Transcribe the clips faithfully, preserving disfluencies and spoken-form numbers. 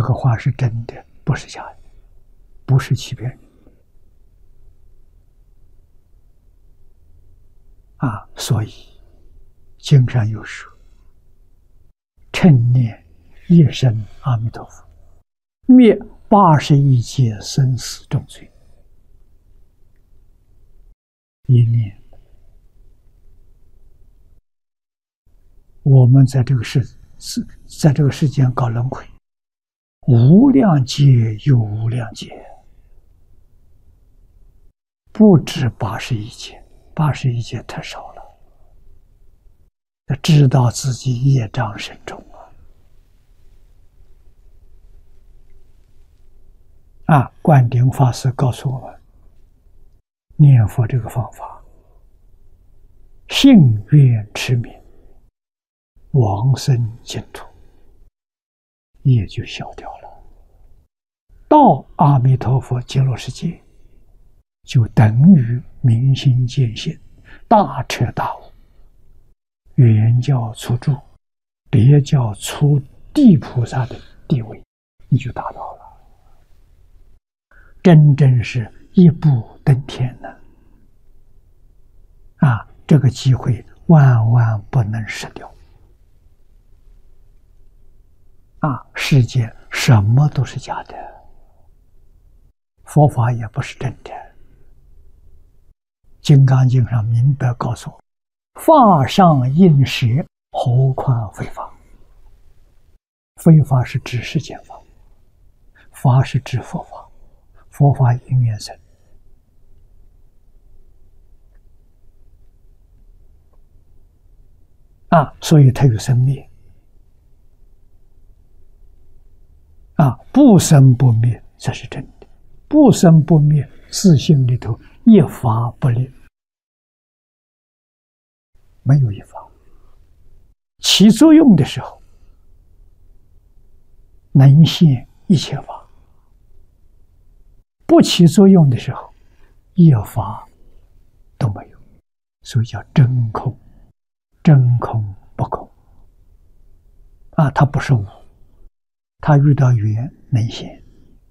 个话是真的，不是假的，不是欺骗人啊！所以经上有说：“称念一声阿弥陀佛，灭八十一劫生死重罪。”一念，我们在这个世世，在这个世间搞轮回，无量劫又无量劫，不止八十一劫，八十一劫太少了。知道自己业障深重啊！啊，灌顶法师告诉我们，念佛这个方法，信愿持名，往生净土，业就消掉了。到阿弥陀佛极乐世界，就等于明心见性，大彻大悟。原教初住，别教初地菩萨的地位，你就达到了，真正是一步登天了。啊，这个机会万万不能失掉。啊，世界什么都是假的，佛法也不是真的。金刚经上明白告诉我，法上应舍，何况非法？非法是指世间法，法是指佛法，佛法因缘生。啊，所以它有生灭。啊，不生不灭才是真的，不生不灭，自性里头一法不立。没有一法，起作用的时候能现一切法，不起作用的时候一法都没有，所以叫真空，真空不空啊！它不是无，它遇到缘能现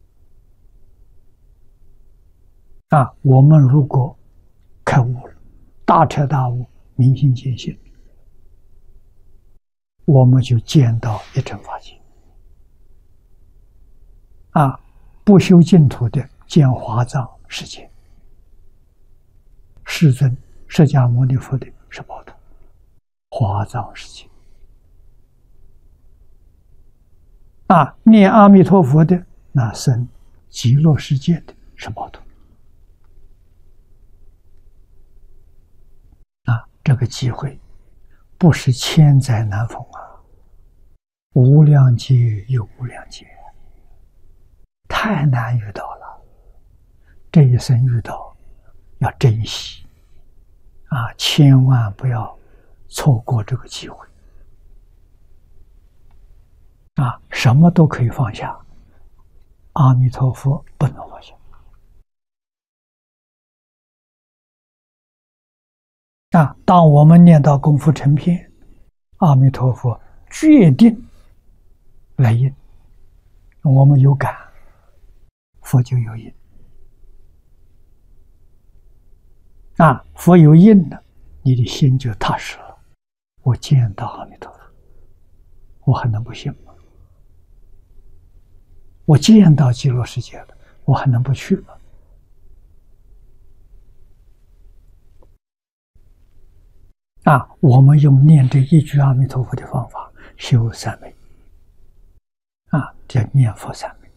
啊！我们如果开悟了，大彻大悟，明心见性，我们就见到一真法界啊！不修净土的见华藏世界，世尊释迦牟尼佛的十宝图，华藏世界啊！念阿弥陀佛的那生极乐世界的十宝图啊！这个机会不是千载难逢啊，无量劫又无量劫，太难遇到了。这一生遇到要珍惜啊，千万不要错过这个机会啊！什么都可以放下，阿弥陀佛不能放下啊！当我们念到功夫成片，阿弥陀佛决定来应，我们有感，佛就有应啊！佛有应了，你的心就踏实了。我见到阿弥陀佛，我还能不信吗？我见到极乐世界了，我还能不去吗？啊，我们用念这一句阿弥陀佛的方法修三昧啊，叫念佛三昧。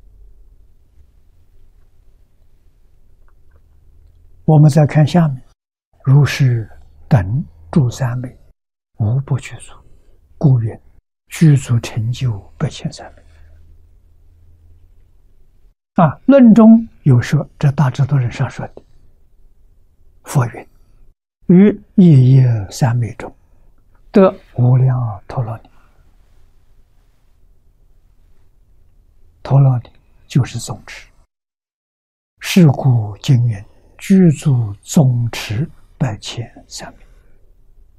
我们再看下面，如是等诸三昧，无不具足，故云具足成就百千三昧。啊，论中有说，这大智度论上说的，佛云于一叶三昧中得无量陀罗尼。陀罗尼就是总持，是故经云具足总持百千三昧。